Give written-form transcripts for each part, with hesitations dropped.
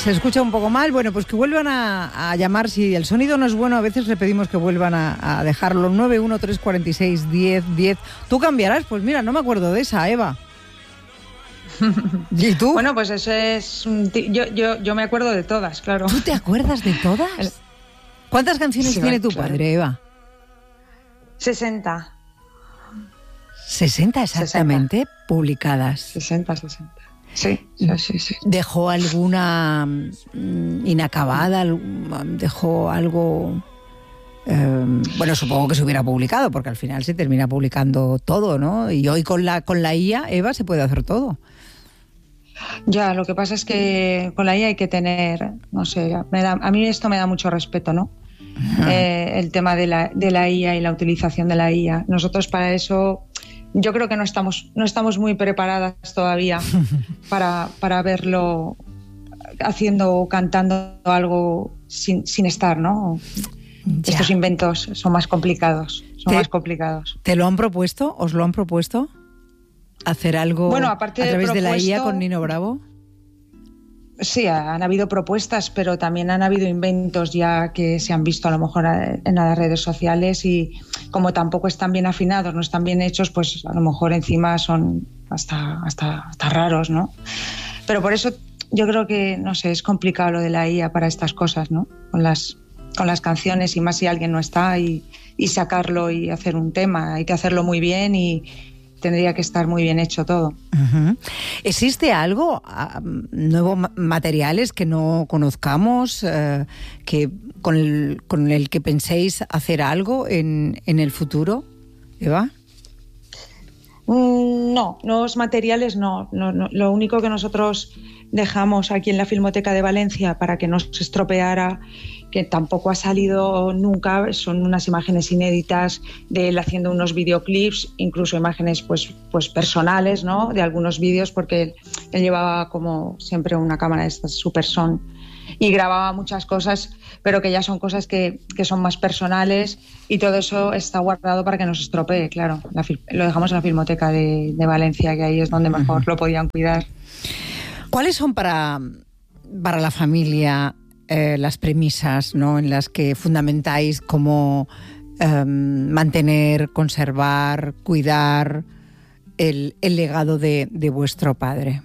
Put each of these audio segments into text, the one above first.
Se escucha un poco mal. Bueno, pues que vuelvan a llamar. Si el sonido no es bueno, a veces le pedimos que vuelvan a dejarlo. 913461010. ¿Tú cambiarás? Pues mira, no me acuerdo de esa, Eva. ¿Y tú? Bueno, pues eso es... Yo me acuerdo de todas, claro. ¿Tú te acuerdas de todas? ¿Cuántas canciones tiene tu padre, Eva? 60. 60 exactamente 60. Publicadas. 60. Sí. ¿Dejó alguna inacabada? ¿Dejó algo...? Bueno, supongo que se hubiera publicado, porque al final se termina publicando todo, ¿no? Y hoy con la IA, Eva, se puede hacer todo. Ya, lo que pasa es que con la IA hay que tener, no sé, a mí esto me da mucho respeto, ¿no? El tema de la IA y la utilización de la IA. Nosotros para eso, yo creo que no estamos muy preparadas todavía para verlo haciendo o cantando algo sin estar, ¿no? Ya. Estos inventos son más complicados. ¿Te lo han propuesto? ¿Os lo han propuesto? ¿Hacer algo a través de la IA con Nino Bravo? Sí, han habido propuestas, pero también han habido inventos ya que se han visto a lo mejor en las redes sociales y como tampoco están bien afinados, no están bien hechos, pues a lo mejor encima son hasta raros, ¿no? Pero por eso yo creo que, no sé, es complicado lo de la IA para estas cosas, ¿no? Con las canciones y más si alguien no está y sacarlo y hacer un tema, hay que hacerlo muy bien y tendría que estar muy bien hecho todo. Uh-huh. ¿Existe algo, nuevos materiales que no conozcamos, que con el que penséis hacer algo en el futuro, Eva? No, nuevos materiales no. Lo único que nosotros dejamos aquí en la Filmoteca de Valencia para que no se estropeara, que tampoco ha salido nunca, son unas imágenes inéditas de él haciendo unos videoclips, incluso imágenes pues personales, ¿no? De algunos vídeos, porque él llevaba como siempre una cámara de estas Super Son y grababa muchas cosas, pero que ya son cosas que son más personales y todo eso está guardado para que no se estropee, claro. Lo dejamos en la Filmoteca de Valencia, que ahí es donde mejor lo podían cuidar. ¿Cuáles son para la familia las premisas, ¿no?, en las que fundamentáis cómo mantener, conservar, cuidar el legado de vuestro padre?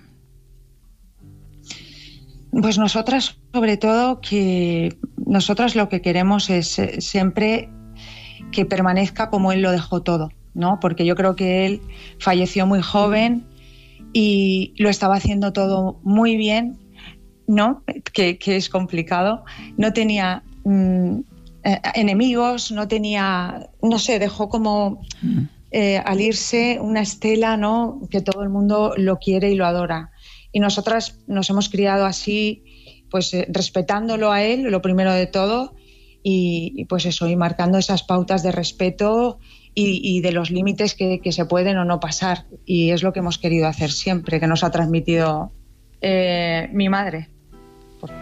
Pues nosotras, sobre todo, nosotras lo que queremos es siempre que permanezca como él lo dejó todo, ¿no? Porque yo creo que él falleció muy joven y lo estaba haciendo todo muy bien, ¿no? Que es complicado. No tenía enemigos, no tenía, no sé, dejó como al irse una estela, ¿no?, que todo el mundo lo quiere y lo adora. Y nosotras nos hemos criado así, pues respetándolo a él, lo primero de todo, y pues eso, y marcando esas pautas de respeto y de los límites que se pueden o no pasar. Y es lo que hemos querido hacer siempre, que nos ha transmitido mi madre.